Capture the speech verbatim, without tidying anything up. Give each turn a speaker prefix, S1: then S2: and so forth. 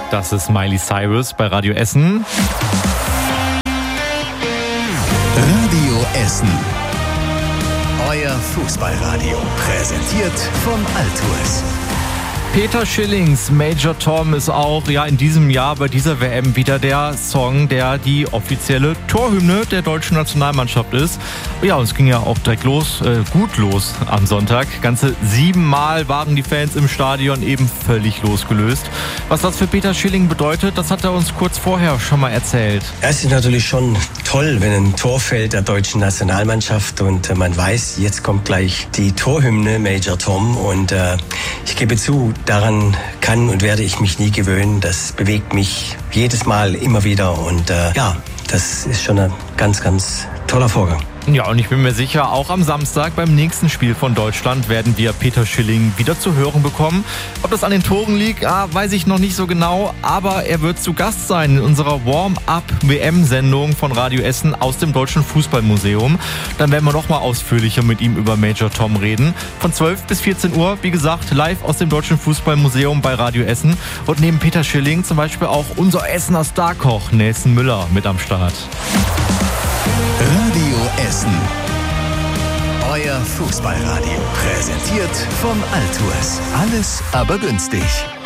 S1: Das ist Miley Cyrus bei Radio Essen.
S2: Radio Essen. Euer Fußballradio. Präsentiert vom Altours.
S1: Peter Schillings Major Tom ist auch ja in diesem Jahr bei dieser W M wieder der Song, der die offizielle Torhymne der deutschen Nationalmannschaft ist. Ja, und es ging ja auch direkt los, äh, gut los am Sonntag. Ganze siebenmal waren die Fans im Stadion eben völlig losgelöst. Was das für Peter Schilling bedeutet, das hat er uns kurz vorher schon mal erzählt.
S3: Es ist natürlich schon toll, wenn ein Tor fällt der deutschen Nationalmannschaft und äh, man weiß, jetzt kommt gleich die Torhymne Major Tom und äh, ich gebe zu, daran kann und werde ich mich nie gewöhnen. Das bewegt mich jedes Mal immer wieder und äh, ja, das ist schon ein ganz, ganz toller Vorgang.
S1: Ja, und ich bin mir sicher, auch am Samstag beim nächsten Spiel von Deutschland werden wir Peter Schilling wieder zu hören bekommen. Ob das an den Toren liegt, ah, weiß ich noch nicht so genau, aber er wird zu Gast sein in unserer Warm-Up-W M-Sendung von Radio Essen aus dem Deutschen Fußballmuseum. Dann werden wir noch mal ausführlicher mit ihm über Major Tom reden. Von zwölf bis vierzehn Uhr, wie gesagt, live aus dem Deutschen Fußballmuseum bei Radio Essen. Und neben Peter Schilling zum Beispiel auch unser Essener Starkoch Nelson Müller mit am Start.
S2: Radio Essen. Euer Fußballradio. Präsentiert vom Altours. Alles aber günstig.